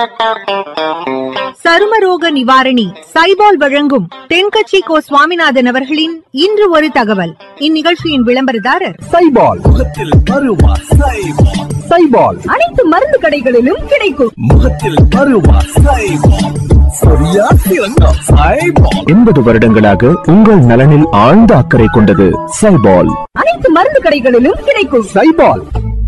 சருமரோக நிவாரணி சைபால் வழங்கும் தென்கட்சி கோ சுவாமிநாதன் அவர்களின் இன்று ஒரு தகவல். இந்நிகழ்ச்சியின் விளம்பரதாரர் சைபால். முகத்தில் பருவா சைபால். சைபால் அனைத்து மருந்து கடைகளிலும் கிடைக்கும். முகத்தில் பருவா சைபால். சரியா சிறந்த சைபால். 80 வருடங்களாக உங்கள் நலனில் ஆழ்ந்த அக்கறை கொண்டது சைபால். அனைத்து மருந்து கடைகளிலும் கிடைக்கும். சைபால்.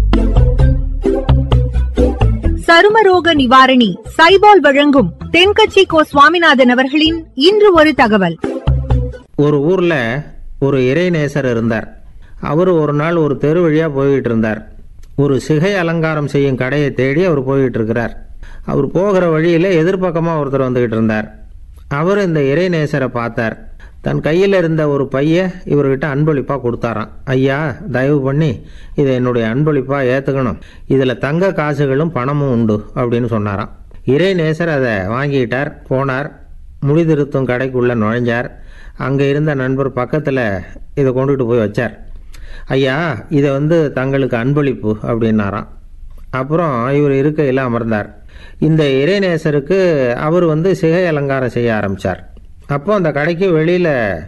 சருமரோக நிவாரணி சைபால் வழங்கும் தென்கட்சி கோ சுவாமிநாதன் அவர்களின் இன்று ஒரு தகவல். ஒரு ஊர்ல ஒரு இறைநேசர் இருந்தார். அவர் ஒரு நாள் ஒரு தெரு வழியா போய்கிட்டு இருந்தார். ஒரு சிகை அலங்காரம் செய்யும் கடையை தேடி அவர் போய்கிட்டு இருக்கிறார். அவர் போகிற வழியில எதிர்பக்கமா ஒருத்தர் வந்துகிட்டு இருந்தார். அவர் இந்த இறைநேசரை பார்த்தார். தன் கையில் இருந்த ஒரு பைய இவர்கிட்ட அன்பளிப்பா கொடுத்தாராம். ஐயா, தயவு பண்ணி இதை என்னுடைய அன்பளிப்பா ஏத்துக்கணும், இதுல தங்க காசுகளும் பணமும் உண்டு அப்படின்னு சொன்னாராம். இறைநேசர் அதை வாங்கிட்டார். போனார், முடிதிருத்தும் கடைக்குள்ள நுழைஞ்சார். அங்க இருந்த நண்பர் பக்கத்துல இதை கொண்டுட்டு போய் வச்சார். ஐயா, இதை தங்களுக்கு அன்பளிப்பு அப்படின்னாராம். அப்புறம் இவர் இருக்கையில் அமர்ந்தார். இந்த இறைநேசருக்கு அவர் சிகை அலங்காரம் செய்ய ஆரம்பிச்சார். அப்போ அந்த கடைக்கு வெளியில்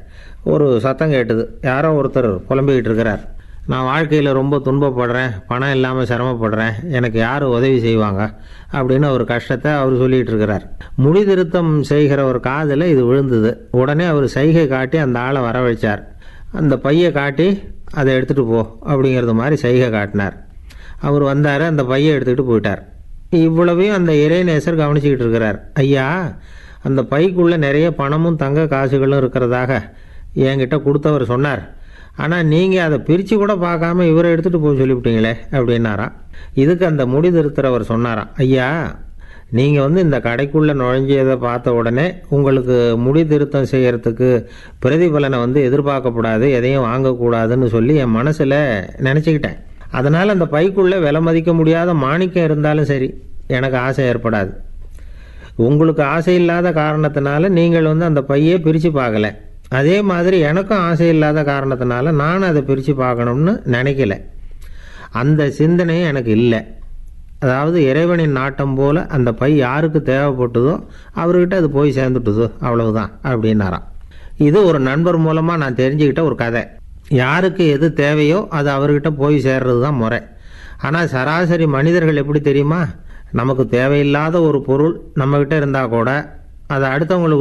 ஒரு சத்தம் கேட்டுது. யாரோ ஒருத்தர் புலம்பிக்கிட்டு இருக்கிறார். நான் வாழ்க்கையில் ரொம்ப துன்பப்படுறேன், பணம் இல்லாமல் சிரமப்படுறேன், எனக்கு யார் உதவி செய்வாங்க அப்படின்னு ஒரு கஷ்டத்தை அவர் சொல்லிகிட்டு இருக்கிறார். முடி திருத்தம் செய்கிற ஒரு காதில் இது விழுந்தது. உடனே அவர் சைகை காட்டி அந்த ஆளை வரவழைச்சார். அந்த பையை காட்டி அதை எடுத்துகிட்டு போ அப்படிங்கிறது மாதிரி சைகை காட்டினார். அவர் வந்தார், அந்த பையை எடுத்துக்கிட்டு போயிட்டார். இவ்வளவையும் அந்த இறைநேசர் கவனிச்சுக்கிட்டு இருக்கிறார். ஐயா, அந்த பைக்குள்ளே நிறைய பணமும் தங்க காசுகளும் இருக்கிறதாக என்கிட்ட கொடுத்தவர் சொன்னார். ஆனால் நீங்கள் அதை பிரித்து கூட பார்க்காம இவரை எடுத்துகிட்டு போய் சொல்லிவிட்டீங்களே அப்படின்னாராம். இதுக்கு அந்த முடி திருத்துறவர் சொன்னாராம். ஐயா, நீங்கள் இந்த கடைக்குள்ளே நுழைஞ்சதை பார்த்த உடனே உங்களுக்கு முடி திருத்தம் செய்கிறதுக்கு பிரதிபலனை எதிர்பார்க்கக்கூடாது, எதையும் வாங்கக்கூடாதுன்னு சொல்லி என் மனசில் நினச்சிக்கிட்டேன். அதனால் அந்த பைக்குள்ளே விலை மதிக்க முடியாத மாணிக்கம் இருந்தாலும் சரி, எனக்கு ஆசை ஏற்படாது. உங்களுக்கு ஆசை இல்லாத காரணத்தினால நீங்கள் அந்த பையை பிரித்து பார்க்கல. அதே மாதிரி எனக்கும் ஆசை இல்லாத காரணத்தினால நானும் அதை பிரித்து பார்க்கணும்னு நினைக்கல. அந்த சிந்தனையும் எனக்கு இல்லை. அதாவது இறைவனின் நாட்டம் போல் அந்த பை யாருக்கு தேவைப்பட்டதோ அவர்கிட்ட அது போய் சேர்ந்துட்டுதோ, அவ்வளவுதான் அப்படின்னாராம். இது ஒரு நண்பர் மூலமாக நான் தெரிஞ்சுக்கிட்ட ஒரு கதை. யாருக்கு எது தேவையோ அது அவர்கிட்ட போய் சேர்றது தான் முறை. ஆனால் சராசரி மனிதர்கள் எப்படி தெரியுமா? நமக்கு தேவையில்லாத ஒரு பொருள் நம்மகிட்ட இருந்தால் கூட அதை அடுத்தவங்களுக்கு